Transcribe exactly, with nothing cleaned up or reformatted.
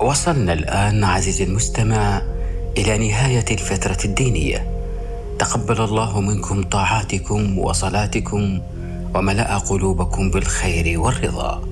وصلنا الآن عزيزي المستمع إلى نهاية الفترة الدينية. تقبل الله منكم طاعاتكم وصلاتكم وملأ قلوبكم بالخير والرضا.